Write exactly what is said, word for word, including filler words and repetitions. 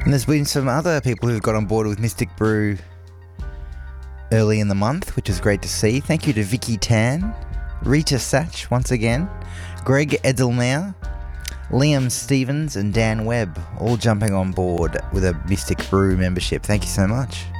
And there's been some other people who've got on board with Mystic Brew early in the month, which is great to see. Thank you to Vicky Tan, Rita Satch once again, Greg Edelmeier, Liam Stevens and Dan Webb, all jumping on board with a Mystic Brew membership. Thank you so much.